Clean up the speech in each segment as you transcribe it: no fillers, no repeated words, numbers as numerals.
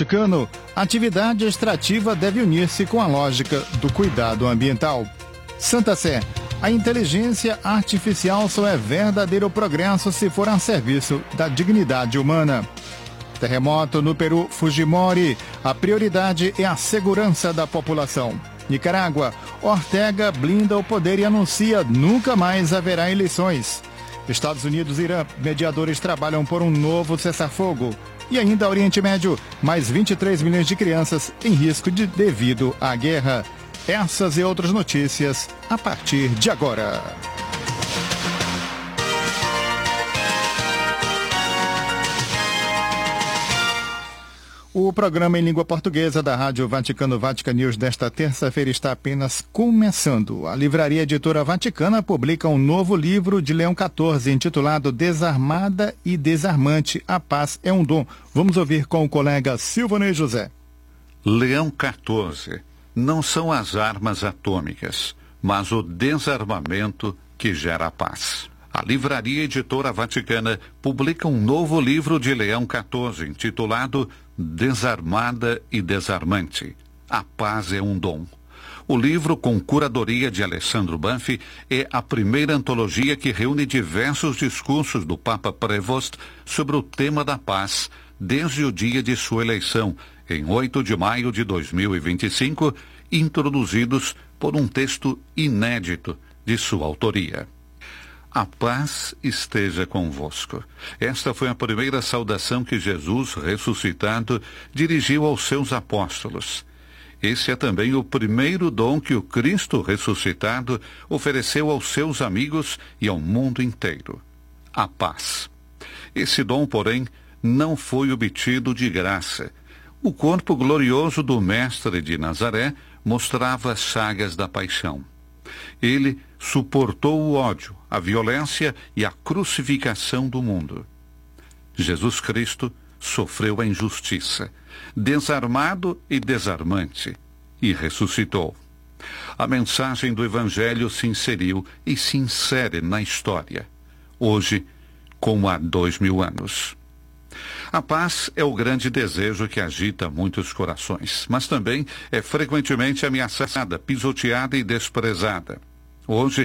Vaticano, a atividade extrativa deve unir-se com a lógica do cuidado ambiental. Santa Sé, a inteligência artificial só é verdadeiro progresso se for a serviço da dignidade humana. Terremoto no Peru, Fujimori, a prioridade é a segurança da população. Nicarágua, Ortega blinda o poder e anuncia nunca mais haverá eleições. Estados Unidos e Irã, mediadores trabalham por um novo cessar-fogo. E ainda Oriente Médio, mais 23 milhões de crianças em risco devido à guerra. Essas e outras notícias a partir de agora. O programa em língua portuguesa da Rádio Vaticano Vatican News desta terça-feira está apenas começando. A Livraria Editora Vaticana publica um novo livro de Leão XIV, intitulado Desarmada e Desarmante, a Paz é um Dom. Vamos ouvir com o colega Silvanei José. Leão XIV não são as armas atômicas, mas o desarmamento que gera a paz. A Livraria Editora Vaticana publica um novo livro de Leão XIV, intitulado Desarmada e Desarmante. A Paz é um Dom. O livro, com curadoria de Alessandro Banfi, é a primeira antologia que reúne diversos discursos do Papa Prevost sobre o tema da paz, desde o dia de sua eleição, em 8 de maio de 2025, introduzidos por um texto inédito de sua autoria. A paz esteja convosco. Esta foi a primeira saudação que Jesus, ressuscitado, dirigiu aos seus apóstolos. Esse é também o primeiro dom que o Cristo ressuscitado ofereceu aos seus amigos e ao mundo inteiro: a paz. Esse dom, porém, não foi obtido de graça. O corpo glorioso do Mestre de Nazaré mostrava as chagas da paixão. Ele suportou o ódio, a violência e a crucificação do mundo. Jesus Cristo sofreu a injustiça, desarmado e desarmante, e ressuscitou. A mensagem do Evangelho se inseriu e se insere na história, hoje, como há 2000 anos. A paz é o grande desejo que agita muitos corações, mas também é frequentemente ameaçada, pisoteada e desprezada. Hoje,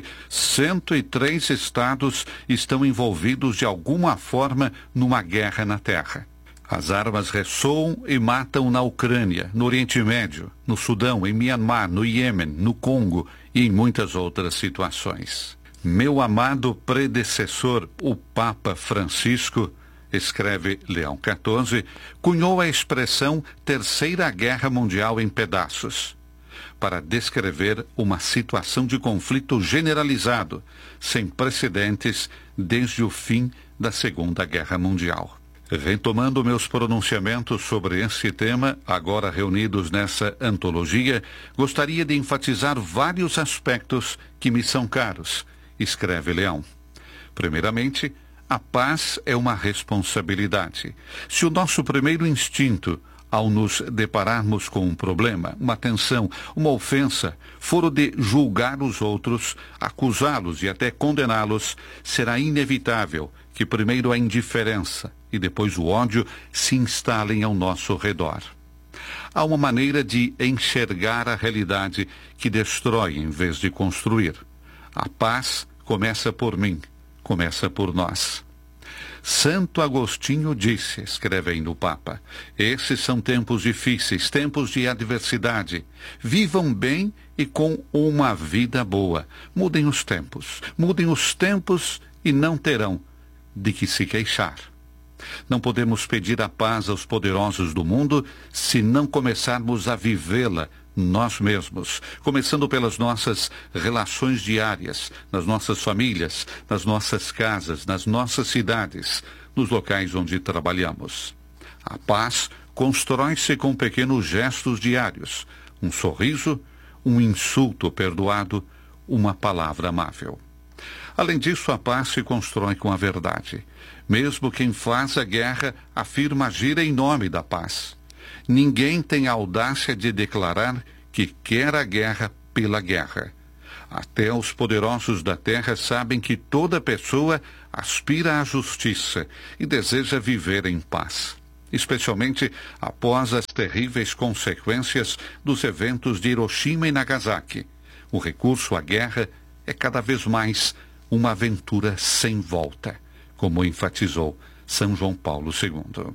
103 estados estão envolvidos de alguma forma numa guerra na terra. As armas ressoam e matam na Ucrânia, no Oriente Médio, no Sudão, em Myanmar, no Iêmen, no Congo e em muitas outras situações. Meu amado predecessor, o Papa Francisco, escreve Leão XIV, cunhou a expressão Terceira Guerra Mundial em pedaços, para descrever uma situação de conflito generalizado, sem precedentes desde o fim da Segunda Guerra Mundial. Retomando meus pronunciamentos sobre esse tema, agora reunidos nessa antologia, gostaria de enfatizar vários aspectos que me são caros, escreve Leão. Primeiramente, a paz é uma responsabilidade. Se o nosso primeiro instinto, ao nos depararmos com um problema, uma tensão, uma ofensa, for o de julgar os outros, acusá-los e até condená-los, será inevitável que primeiro a indiferença e depois o ódio se instalem ao nosso redor. Há uma maneira de enxergar a realidade que destrói em vez de construir. A paz começa por mim. Começa por nós. Santo Agostinho disse, escreve ainda o Papa, esses são tempos difíceis, tempos de adversidade. Vivam bem e com uma vida boa. Mudem os tempos e não terão de que se queixar. Não podemos pedir a paz aos poderosos do mundo se não começarmos a vivê-la nós mesmos, começando pelas nossas relações diárias, nas nossas famílias, nas nossas casas, nas nossas cidades, nos locais onde trabalhamos. A paz constrói-se com pequenos gestos diários, um sorriso, um insulto perdoado, uma palavra amável. Além disso, a paz se constrói com a verdade. Mesmo quem faz a guerra afirma agir em nome da paz. Ninguém tem a audácia de declarar que quer a guerra pela guerra. Até os poderosos da terra sabem que toda pessoa aspira à justiça e deseja viver em paz. especialmente após as terríveis consequências dos eventos de Hiroshima e Nagasaki. O recurso à guerra é cada vez mais uma aventura sem volta, como enfatizou São João Paulo II.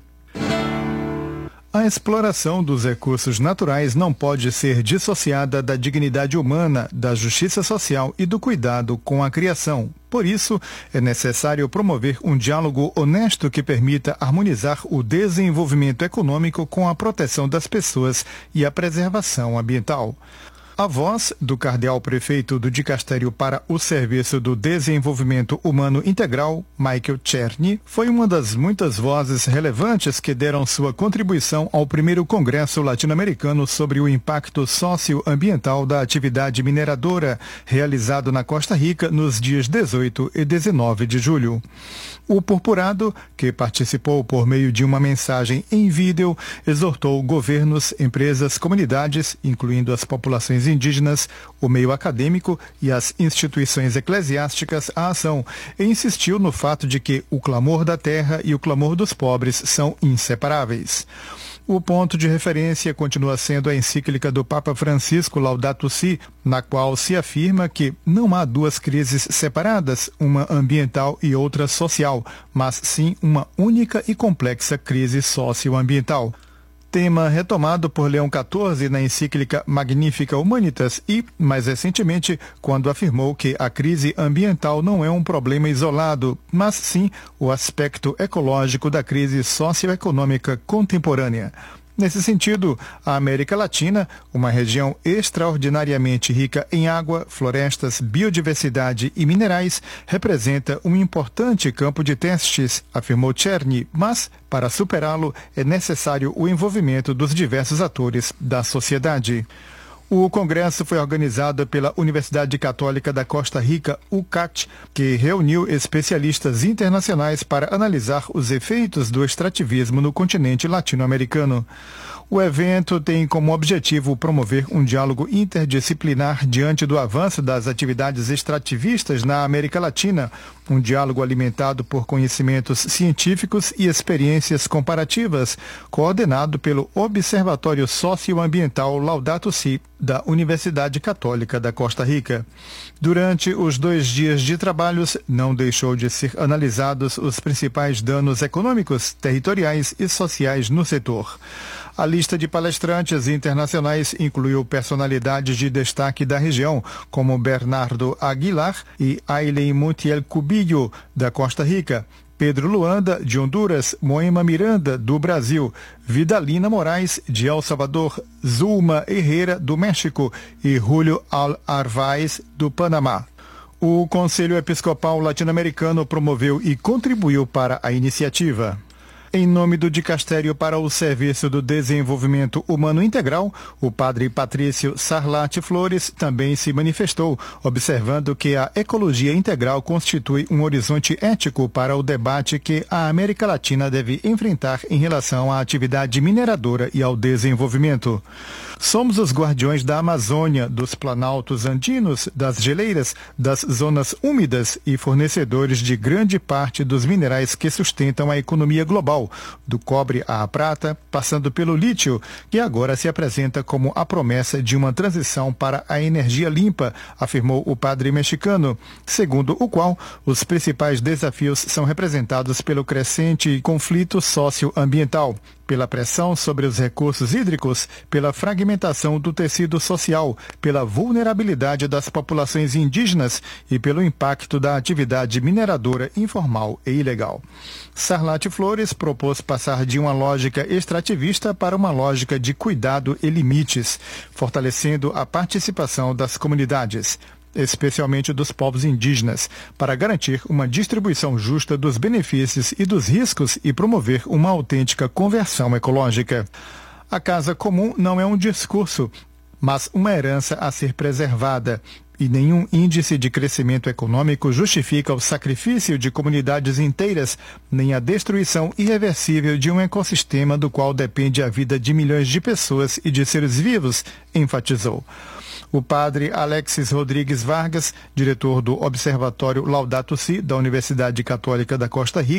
A exploração dos recursos naturais não pode ser dissociada da dignidade humana, da justiça social e do cuidado com a criação. Por isso, é necessário promover um diálogo honesto que permita harmonizar o desenvolvimento econômico com a proteção das pessoas e a preservação ambiental. A voz do cardeal-prefeito do Dicastério para o Serviço do Desenvolvimento Humano Integral, Michael Czerny, foi uma das muitas vozes relevantes que deram sua contribuição ao primeiro Congresso Latino-Americano sobre o impacto socioambiental da atividade mineradora, realizado na Costa Rica nos dias 18 e 19 de julho. O purpurado, que participou por meio de uma mensagem em vídeo, exortou governos, empresas, comunidades, incluindo as populações indígenas, o meio acadêmico e as instituições eclesiásticas à ação, e insistiu no fato de que o clamor da terra e o clamor dos pobres são inseparáveis. O ponto de referência continua sendo a encíclica do Papa Francisco Laudato Si, na qual se afirma que não há duas crises separadas, uma ambiental e outra social, mas sim uma única e complexa crise socioambiental. Tema retomado por Leão XIV na encíclica Magnificat Humanitas e, mais recentemente, quando afirmou que a crise ambiental não é um problema isolado, mas sim o aspecto ecológico da crise socioeconômica contemporânea. Nesse sentido, a América Latina, uma região extraordinariamente rica em água, florestas, biodiversidade e minerais, representa um importante campo de testes, afirmou Czerny, mas, para superá-lo, é necessário o envolvimento dos diversos atores da sociedade. O congresso foi organizado pela Universidade Católica da Costa Rica, UCAT, que reuniu especialistas internacionais para analisar os efeitos do extrativismo no continente latino-americano. O evento tem como objetivo promover um diálogo interdisciplinar diante do avanço das atividades extrativistas na América Latina, um diálogo alimentado por conhecimentos científicos e experiências comparativas, coordenado pelo Observatório Socioambiental Laudato Si, da Universidade Católica da Costa Rica. Durante os 2 dias de trabalhos, não deixou de ser analisados os principais danos econômicos, territoriais e sociais no setor. A lista de palestrantes internacionais incluiu personalidades de destaque da região, como Bernardo Aguilar e Aileen Montiel Cubillo, da Costa Rica, Pedro Luanda, de Honduras, Moema Miranda, do Brasil, Vidalina Moraes, de El Salvador, Zulma Herrera, do México e Julio Arvaiz, do Panamá. O Conselho Episcopal Latino-Americano promoveu e contribuiu para a iniciativa. Em nome do Dicastério para o Serviço do Desenvolvimento Humano Integral, o padre Patrício Sarlate Flores também se manifestou, observando que a ecologia integral constitui um horizonte ético para o debate que a América Latina deve enfrentar em relação à atividade mineradora e ao desenvolvimento. Somos os guardiões da Amazônia, dos planaltos andinos, das geleiras, das zonas úmidas e fornecedores de grande parte dos minerais que sustentam a economia global, do cobre à prata, passando pelo lítio, que agora se apresenta como a promessa de uma transição para a energia limpa, afirmou o padre mexicano, segundo o qual os principais desafios são representados pelo crescente conflito socioambiental, pela pressão sobre os recursos hídricos, pela fragmentação do tecido social, pela vulnerabilidade das populações indígenas e pelo impacto da atividade mineradora informal e ilegal. Sarlate Flores propôs passar de uma lógica extrativista para uma lógica de cuidado e limites, fortalecendo a participação das comunidades, especialmente dos povos indígenas, para garantir uma distribuição justa dos benefícios e dos riscos e promover uma autêntica conversão ecológica. A casa comum não é um discurso, mas uma herança a ser preservada, e nenhum índice de crescimento econômico justifica o sacrifício de comunidades inteiras, nem a destruição irreversível de um ecossistema do qual depende a vida de milhões de pessoas e de seres vivos, enfatizou. O padre Alexis Rodrigues Vargas, diretor do Observatório Laudato Si, da Universidade Católica da Costa Rica,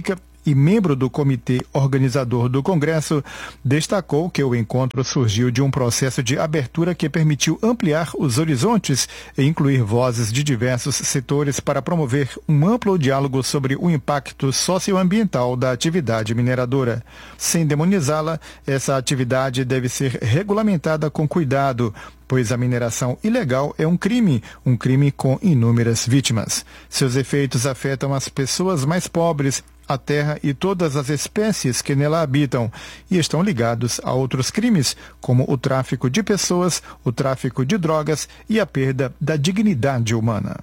e membro do comitê organizador do Congresso, destacou que o encontro surgiu de um processo de abertura que permitiu ampliar os horizontes e incluir vozes de diversos setores para promover um amplo diálogo sobre o impacto socioambiental da atividade mineradora. Sem demonizá-la, essa atividade deve ser regulamentada com cuidado, pois a mineração ilegal é um crime com inúmeras vítimas. Seus efeitos afetam as pessoas mais pobres, a terra e todas as espécies que nela habitam, e estão ligados a outros crimes, como o tráfico de pessoas, o tráfico de drogas e a perda da dignidade humana.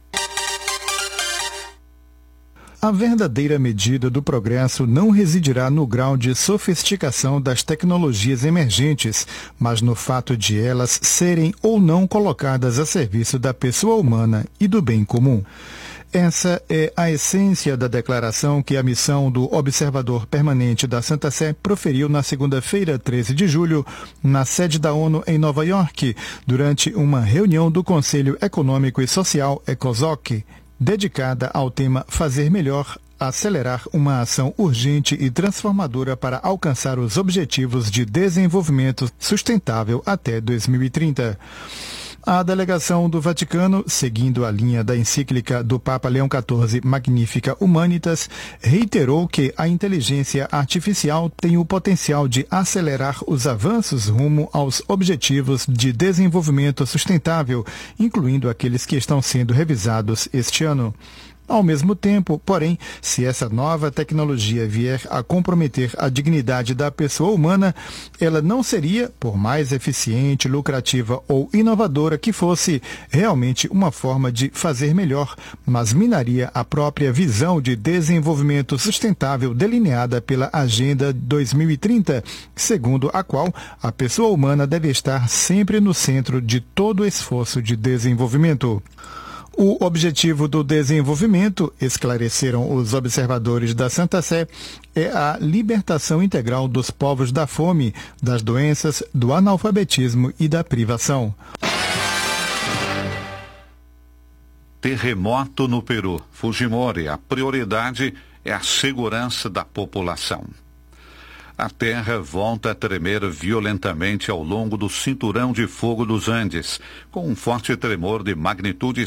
A verdadeira medida do progresso não residirá no grau de sofisticação das tecnologias emergentes, mas no fato de elas serem ou não colocadas a serviço da pessoa humana e do bem comum. Essa é a essência da declaração que a missão do Observador Permanente da Santa Sé proferiu na segunda-feira, 13 de julho, na sede da ONU em Nova York, durante uma reunião do Conselho Econômico e Social, ECOSOC, dedicada ao tema Fazer Melhor, acelerar uma ação urgente e transformadora para alcançar os Objetivos de Desenvolvimento Sustentável até 2030. A delegação do Vaticano, seguindo a linha da encíclica do Papa Leão XIV Magnificat Humanitas, reiterou que a inteligência artificial tem o potencial de acelerar os avanços rumo aos Objetivos de Desenvolvimento Sustentável, incluindo aqueles que estão sendo revisados este ano. Ao mesmo tempo, porém, se essa nova tecnologia vier a comprometer a dignidade da pessoa humana, ela não seria, por mais eficiente, lucrativa ou inovadora que fosse, realmente uma forma de fazer melhor, mas minaria a própria visão de desenvolvimento sustentável delineada pela Agenda 2030, segundo a qual a pessoa humana deve estar sempre no centro de todo o esforço de desenvolvimento. O objetivo do desenvolvimento, esclareceram os observadores da Santa Sé, é a libertação integral dos povos da fome, das doenças, do analfabetismo e da privação. Terremoto no Peru. Fujimori, a prioridade é a segurança da população. A terra volta a tremer violentamente ao longo do cinturão de fogo dos Andes, com um forte tremor de magnitude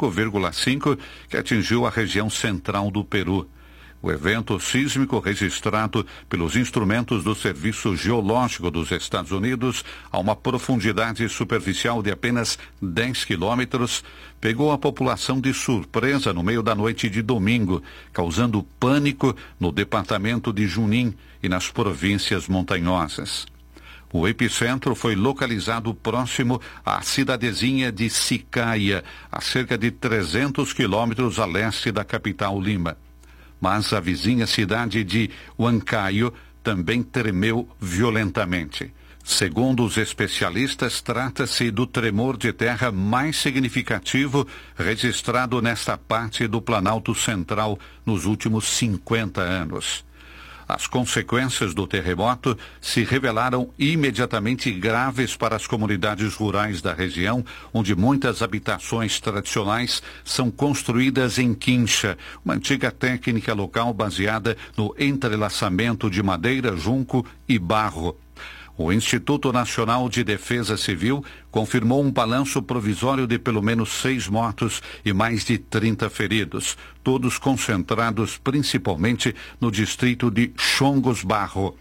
5,5 que atingiu a região central do Peru. O evento sísmico registrado pelos instrumentos do Serviço Geológico dos Estados Unidos a uma profundidade superficial de apenas 10 quilômetros pegou a população de surpresa no meio da noite de domingo, causando pânico no departamento de Junín e nas províncias montanhosas. O epicentro foi localizado próximo à cidadezinha de Sicaia, a cerca de 300 quilômetros a leste da capital Lima. Mas a vizinha cidade de Huancayo também tremeu violentamente. Segundo os especialistas, trata-se do tremor de terra mais significativo registrado nesta parte do Planalto Central nos últimos 50 anos. As consequências do terremoto se revelaram imediatamente graves para as comunidades rurais da região, onde muitas habitações tradicionais são construídas em quincha, uma antiga técnica local baseada no entrelaçamento de madeira, junco e barro. O Instituto Nacional de Defesa Civil confirmou um balanço provisório de pelo menos 6 mortos e mais de 30 feridos, todos concentrados principalmente no distrito de Chongos Barro.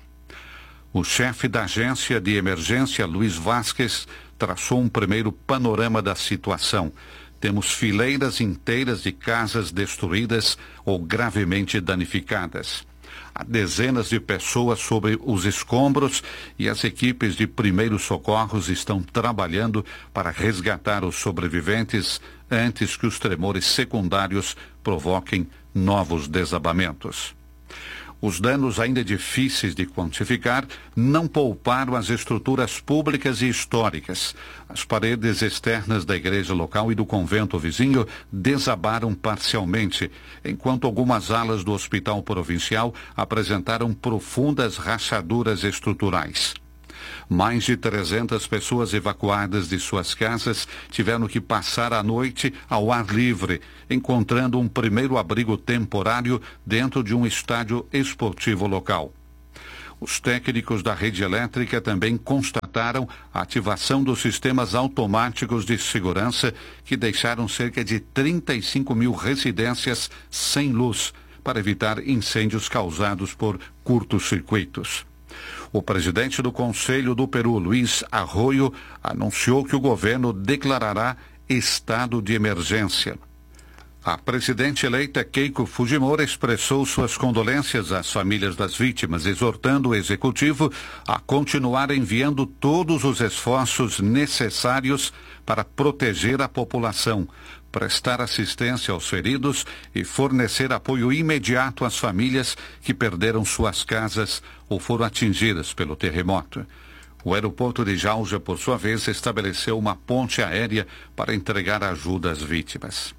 O chefe da agência de emergência, Luiz Vasquez, traçou um primeiro panorama da situação. Temos fileiras inteiras de casas destruídas ou gravemente danificadas. Há dezenas de pessoas sobre os escombros e as equipes de primeiros socorros estão trabalhando para resgatar os sobreviventes antes que os tremores secundários provoquem novos desabamentos. Os danos, ainda difíceis de quantificar, não pouparam as estruturas públicas e históricas. As paredes externas da igreja local e do convento vizinho desabaram parcialmente, enquanto algumas alas do hospital provincial apresentaram profundas rachaduras estruturais. Mais de 300 pessoas evacuadas de suas casas tiveram que passar a noite ao ar livre, encontrando um primeiro abrigo temporário dentro de um estádio esportivo local. Os técnicos da rede elétrica também constataram a ativação dos sistemas automáticos de segurança que deixaram cerca de 35 mil residências sem luz para evitar incêndios causados por curtos-circuitos. O presidente do Conselho do Peru, Luiz Arroyo, anunciou que o governo declarará estado de emergência. A presidente eleita Keiko Fujimori expressou suas condolências às famílias das vítimas, exortando o executivo a continuar enviando todos os esforços necessários para proteger a população, prestar assistência aos feridos e fornecer apoio imediato às famílias que perderam suas casas ou foram atingidas pelo terremoto. O aeroporto de Jauja, por sua vez, estabeleceu uma ponte aérea para entregar ajuda às vítimas.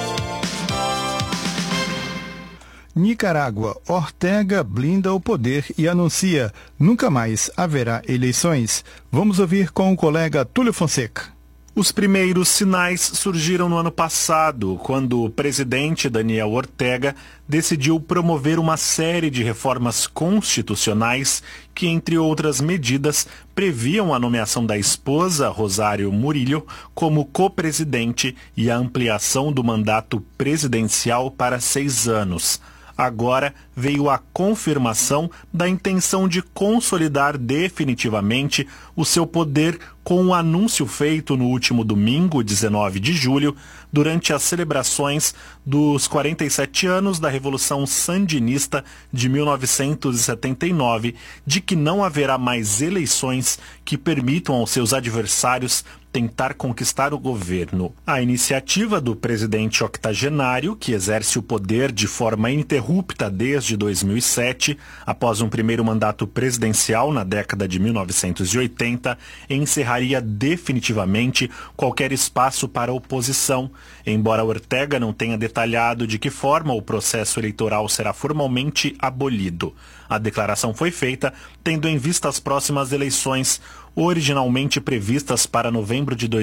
Nicarágua, Ortega blinda o poder e anuncia: nunca mais haverá eleições. Vamos ouvir com o colega Túlio Fonseca. Os primeiros sinais surgiram no ano passado, quando o presidente Daniel Ortega decidiu promover uma série de reformas constitucionais que, entre outras medidas, previam a nomeação da esposa, Rosário Murillo, como co-presidente e a ampliação do mandato presidencial para 6 anos. Agora veio a confirmação da intenção de consolidar definitivamente o seu poder com o anúncio feito no último domingo, 19 de julho, durante as celebrações dos 47 anos da Revolução Sandinista de 1979, de que não haverá mais eleições que permitam aos seus adversários tentar conquistar o governo. A iniciativa do presidente octogenário, que exerce o poder de forma ininterrupta desde 2007, após um primeiro mandato presidencial na década de 1980, encerraria definitivamente qualquer espaço para a oposição, embora Ortega não tenha detalhado de que forma o processo eleitoral será formalmente abolido. A declaração foi feita tendo em vista as próximas eleições, originalmente previstas para novembro de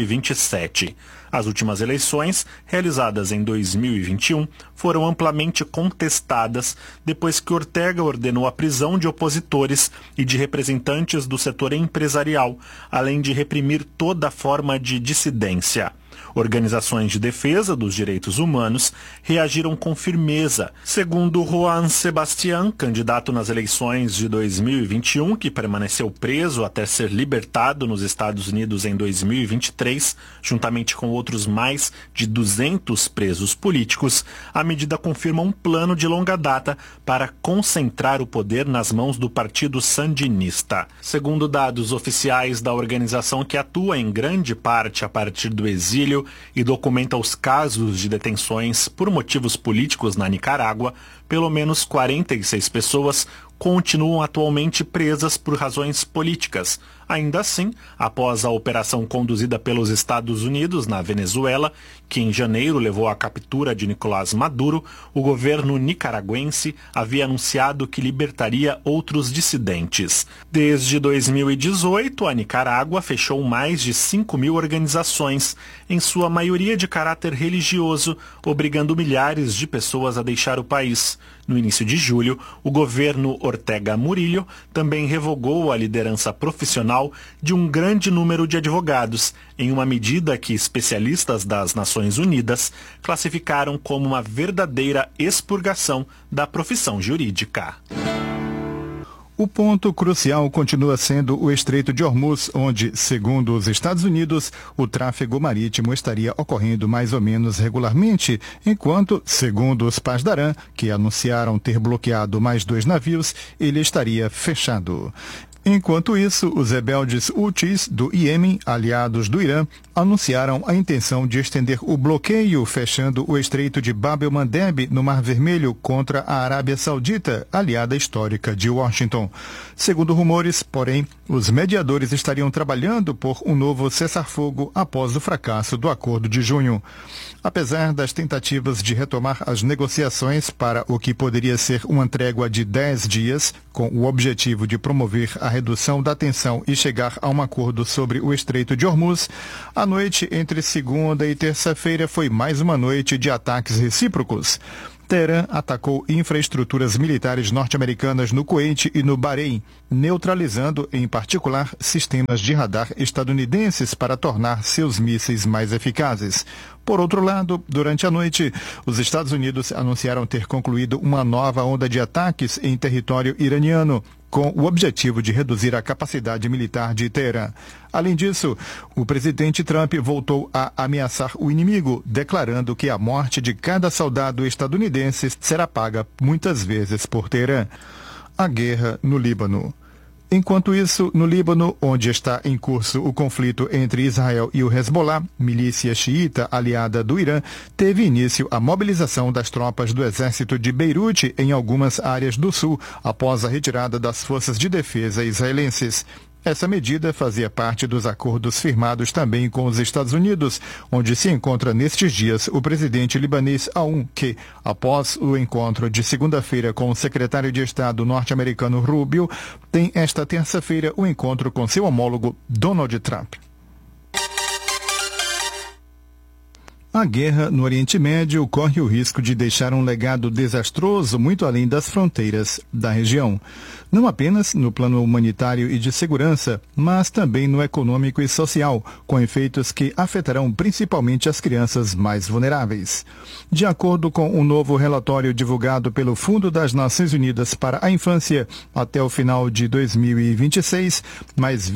2027. As últimas eleições, realizadas em 2021, foram amplamente contestadas depois que Ortega ordenou a prisão de opositores e de representantes do setor empresarial, além de reprimir toda forma de dissidência. Organizações de defesa dos direitos humanos reagiram com firmeza. Segundo Juan Sebastián, candidato nas eleições de 2021, que permaneceu preso até ser libertado nos Estados Unidos em 2023, juntamente com outros mais de 200 presos políticos, a medida confirma um plano de longa data para concentrar o poder nas mãos do Partido Sandinista. Segundo dados oficiais da organização, que atua em grande parte a partir do exílio e documenta os casos de detenções por motivos políticos na Nicarágua, pelo menos 46 pessoas continuam atualmente presas por razões políticas. Ainda assim, após a operação conduzida pelos Estados Unidos na Venezuela, que em janeiro levou à captura de Nicolás Maduro, o governo nicaragüense havia anunciado que libertaria outros dissidentes. Desde 2018, a Nicarágua fechou mais de 5.000 organizações, em sua maioria de caráter religioso, obrigando milhares de pessoas a deixar o país. No início de julho, o governo Ortega Murillo também revogou a liderança profissional de um grande número de advogados, em uma medida que especialistas das Nações Unidas classificaram como uma verdadeira expurgação da profissão jurídica. O ponto crucial continua sendo o Estreito de Hormuz, onde, segundo os Estados Unidos, o tráfego marítimo estaria ocorrendo mais ou menos regularmente, enquanto, segundo os Pasdaran, que anunciaram ter bloqueado mais 2 navios, ele estaria fechado. Enquanto isso, os rebeldes Houthis do Iêmen, aliados do Irã, anunciaram a intenção de estender o bloqueio, fechando o Estreito de Bab el-Mandeb no Mar Vermelho contra a Arábia Saudita, aliada histórica de Washington. Segundo rumores, porém, os mediadores estariam trabalhando por um novo cessar-fogo após o fracasso do acordo de junho. Apesar das tentativas de retomar as negociações para o que poderia ser uma trégua de 10 dias, com o objetivo de promover a redução da tensão e chegar a um acordo sobre o Estreito de Hormuz, a noite entre segunda e terça-feira foi mais uma noite de ataques recíprocos. Teherã atacou infraestruturas militares norte-americanas no Kuwait e no Bahrein, neutralizando, em particular, sistemas de radar estadunidenses para tornar seus mísseis mais eficazes. Por outro lado, durante a noite, os Estados Unidos anunciaram ter concluído uma nova onda de ataques em território iraniano, com o objetivo de reduzir a capacidade militar de Teherã. Além disso, o presidente Trump voltou a ameaçar o inimigo, declarando que a morte de cada soldado estadunidense será paga muitas vezes por Teherã. A guerra no Líbano. Enquanto isso, no Líbano, onde está em curso o conflito entre Israel e o Hezbollah, milícia xiita aliada do Irã, teve início a mobilização das tropas do exército de Beirute em algumas áreas do sul, após a retirada das forças de defesa israelenses. Essa medida fazia parte dos acordos firmados também com os Estados Unidos, onde se encontra nestes dias o presidente libanês Aoun, que, após o encontro de segunda-feira com o secretário de Estado norte-americano Rubio, tem esta terça-feira o encontro com seu homólogo Donald Trump. A guerra no Oriente Médio corre o risco de deixar um legado desastroso muito além das fronteiras da região. Não apenas no plano humanitário e de segurança, mas também no econômico e social, com efeitos que afetarão principalmente as crianças mais vulneráveis. De acordo com um novo relatório divulgado pelo Fundo das Nações Unidas para a Infância, até o final de 2026, mais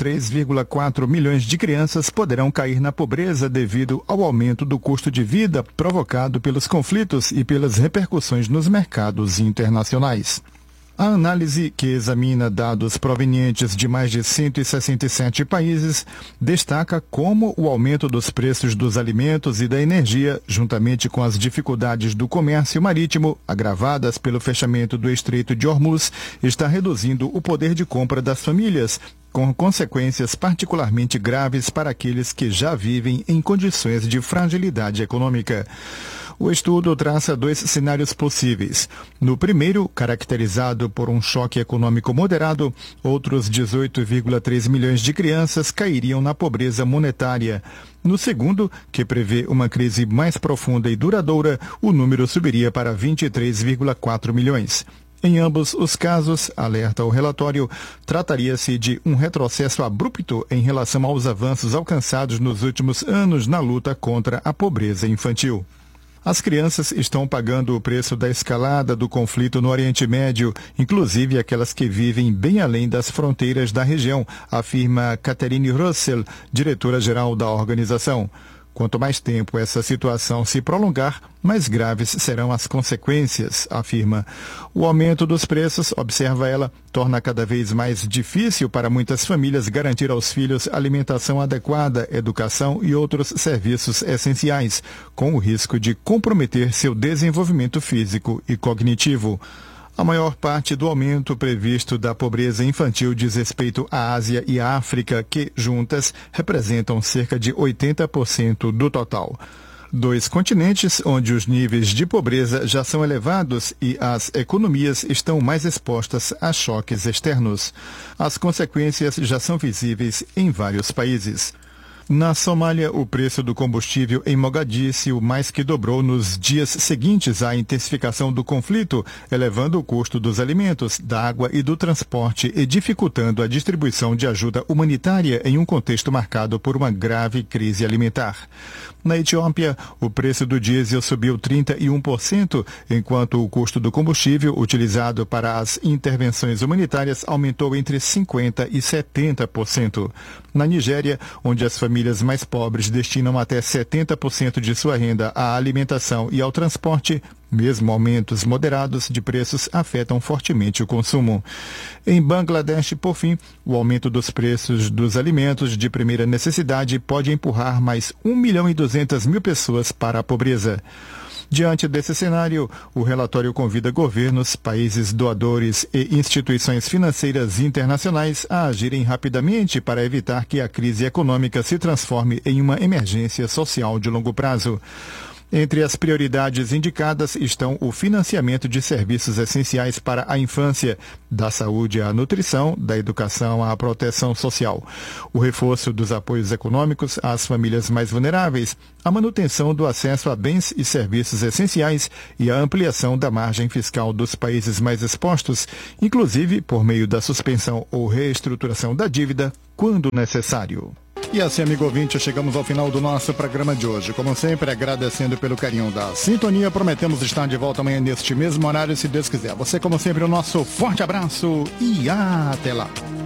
23,4 milhões de crianças poderão cair na pobreza devido ao aumento do custo de vida provocado pelos conflitos e pelas repercussões nos mercados internacionais. A análise, que examina dados provenientes de mais de 167 países, destaca como o aumento dos preços dos alimentos e da energia, juntamente com as dificuldades do comércio marítimo, agravadas pelo fechamento do Estreito de Hormuz, está reduzindo o poder de compra das famílias, com consequências particularmente graves para aqueles que já vivem em condições de fragilidade econômica. O estudo traça 2 cenários possíveis. No primeiro, caracterizado por um choque econômico moderado, outros 18,3 milhões de crianças cairiam na pobreza monetária. No segundo, que prevê uma crise mais profunda e duradoura, o número subiria para 23,4 milhões. Em ambos os casos, alerta o relatório, trataria-se de um retrocesso abrupto em relação aos avanços alcançados nos últimos anos na luta contra a pobreza infantil. As crianças estão pagando o preço da escalada do conflito no Oriente Médio, inclusive aquelas que vivem bem além das fronteiras da região, afirma Catherine Russell, diretora-geral da organização. Quanto mais tempo essa situação se prolongar, mais graves serão as consequências, afirma. O aumento dos preços, observa ela, torna cada vez mais difícil para muitas famílias garantir aos filhos alimentação adequada, educação e outros serviços essenciais, com o risco de comprometer seu desenvolvimento físico e cognitivo. A maior parte do aumento previsto da pobreza infantil diz respeito à Ásia e à África, que, juntas, representam cerca de 80% do total. 2 continentes onde os níveis de pobreza já são elevados e as economias estão mais expostas a choques externos. As consequências já são visíveis em vários países. Na Somália, o preço do combustível em Mogadíscio mais que dobrou nos dias seguintes à intensificação do conflito, elevando o custo dos alimentos, da água e do transporte e dificultando a distribuição de ajuda humanitária em um contexto marcado por uma grave crise alimentar. Na Etiópia, o preço do diesel subiu 31%, enquanto o custo do combustível utilizado para as intervenções humanitárias aumentou entre 50% e 70%. Na Nigéria, onde as famílias famílias mais pobres destinam até 70% de sua renda à alimentação e ao transporte, mesmo aumentos moderados de preços afetam fortemente o consumo. Em Bangladesh, por fim, o aumento dos preços dos alimentos de primeira necessidade pode empurrar mais 1.200.000 pessoas para a pobreza. Diante desse cenário, o relatório convida governos, países doadores e instituições financeiras internacionais a agirem rapidamente para evitar que a crise econômica se transforme em uma emergência social de longo prazo. Entre as prioridades indicadas estão o financiamento de serviços essenciais para a infância, da saúde à nutrição, da educação à proteção social, o reforço dos apoios econômicos às famílias mais vulneráveis, a manutenção do acesso a bens e serviços essenciais e a ampliação da margem fiscal dos países mais expostos, inclusive por meio da suspensão ou reestruturação da dívida, quando necessário. E assim, amigo ouvinte, chegamos ao final do nosso programa de hoje. Como sempre, agradecendo pelo carinho da sintonia. Prometemos estar de volta amanhã neste mesmo horário, se Deus quiser. Você, como sempre, o nosso forte abraço e até lá.